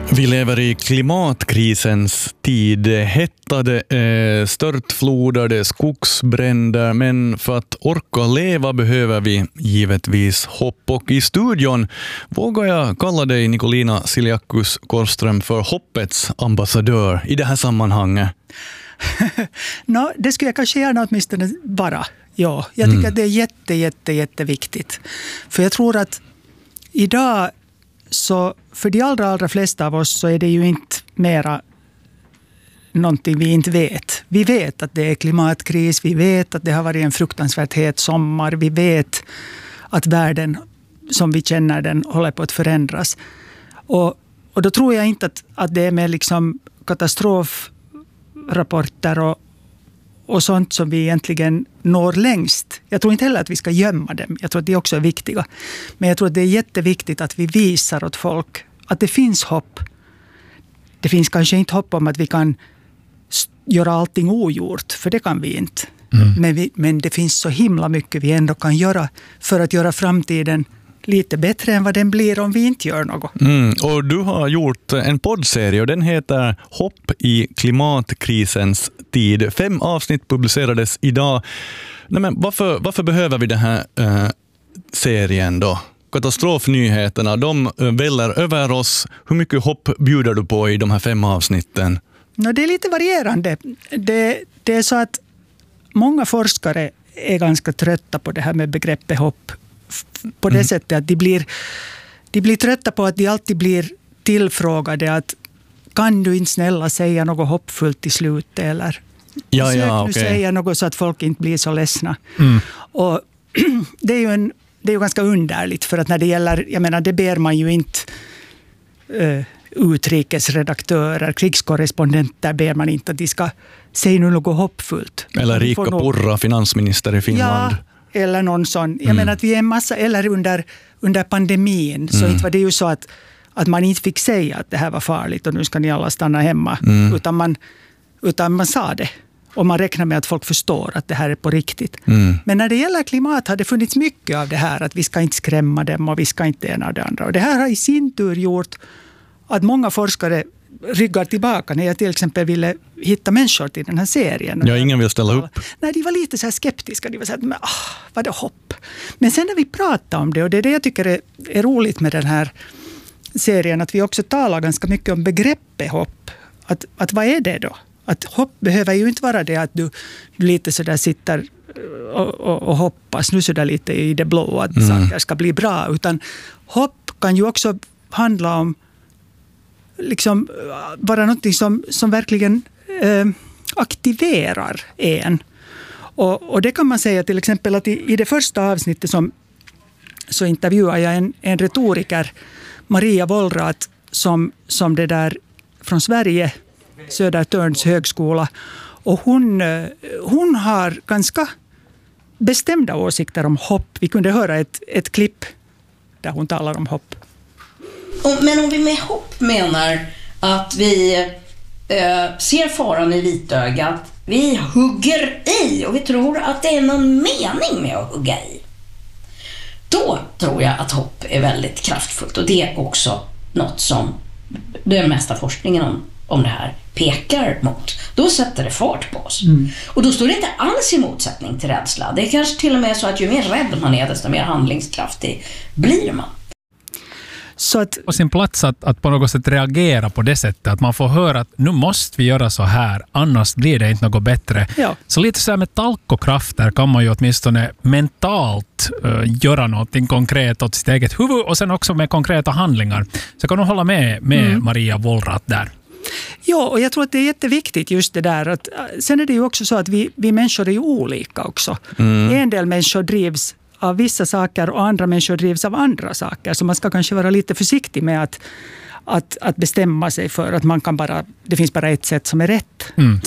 Vi lever i klimatkrisens tid. Hettade störtfloder, skogsbränder, men för att orka leva behöver vi givetvis hopp. Och i studion vågar jag kalla dig, Nikolina Siliakus Korström, för hoppets ambassadör i det här sammanhanget. Det skulle jag kanske gärna åtminstone vara. Ja, jag tycker att det är jätteviktigt. För jag tror att idag, så för de allra flesta av oss, så är det ju inte mera någonting vi inte vet. Vi vet att det är klimatkris, vi vet att det har varit en fruktansvärt het sommar, vi vet att världen som vi känner den håller på att förändras. Och då tror jag inte att det är med liksom katastrofrapporter och sånt som vi egentligen når längst. Jag tror inte heller att vi ska gömma dem. Jag tror att det också är viktiga. Men jag tror att det är jätteviktigt att vi visar åt folk att det finns hopp. Det finns kanske inte hopp om att vi kan göra allting ogjort, för det kan vi inte. Men det finns så himla mycket vi ändå kan göra för att göra framtiden lite bättre än vad den blir om vi inte gör något. Och du har gjort en poddserie och den heter Hopp i klimatkrisens tid. 5 avsnitt publicerades idag. Men varför behöver vi den här serien då? Katastrofnyheterna, de väller över oss. Hur mycket hopp bjuder du på i de här 5 avsnitten? Det är lite varierande. Det är så att många forskare är ganska trötta på det här med begreppet hopp. På det sättet att de blir trötta på att de alltid blir tillfrågade att kan du inte snälla säga något hoppfullt i slutet, eller försök nu säga något så att folk inte blir så ledsna. Och det är ju ganska underligt, för att när det gäller, jag menar, det ber man ju inte utrikesredaktörer, krigskorrespondenter ber man inte att de ska säga något hoppfullt. Eller Riikka Purra, finansminister i Finland. Ja, eller någon sån. Jag menar att vi är en massa, eller under pandemin, så inte var det ju så att man inte fick säga att det här var farligt och nu ska ni alla stanna hemma. Utan man sa det. Och man räknar med att folk förstår att det här är på riktigt. Men när det gäller klimat har det funnits mycket av det här, att vi ska inte skrämma dem och vi ska inte ena och det andra. Och det här har i sin tur gjort att många forskare ryggar tillbaka när jag till exempel ville hitta människor till den här serien. Ja, ingen vill ställa upp. Nej, de var lite så här skeptiska. De var så här, vad är hopp? Men sen när vi pratar om det, och det är det jag tycker är roligt med den här serien, att vi också talar ganska mycket om begreppet hopp. Att vad är det då? Att hopp behöver ju inte vara det att du lite så där sitter och hoppas nu så där lite i det blå att saker ska bli bra. Utan hopp kan ju också handla om liksom vara något som verkligen aktiverar en. Och det kan man säga till exempel att i det första avsnittet så intervjuar jag en retoriker, Maria Wollrath, som det där från Sverige, Södertörns högskola. Och hon har ganska bestämda åsikter om hopp. Vi kunde höra ett klipp där hon talar om hopp. Men om vi med hopp menar att vi ser faran i vitögat, vi hugger i och vi tror att det är någon mening med att hugga i, då tror jag att hopp är väldigt kraftfullt. Och det är också något som den mesta forskningen om det här pekar mot. Då sätter det fart på oss. Och då står det inte alls i motsättning till rädsla. Det är kanske till och med så att ju mer rädd man är, desto mer handlingskraftig blir man. Så att på sin plats att på något sätt reagera på det sättet, att man får höra att nu måste vi göra så här, annars blir det inte något bättre. Ja. Så lite så här med talkokrafter kan man ju åtminstone mentalt göra någonting konkret åt sitt eget huvud och sen också med konkreta handlingar. Så jag kan nog hålla med Maria Wollrath där. Ja, och jag tror att det är jätteviktigt just det där. Att, sen är det ju också så att vi människor är ju olika också. En del människor drivs av vissa saker och andra människor drivs av andra saker. Så man ska kanske vara lite försiktig med att bestämma sig för att det finns bara ett sätt som är rätt.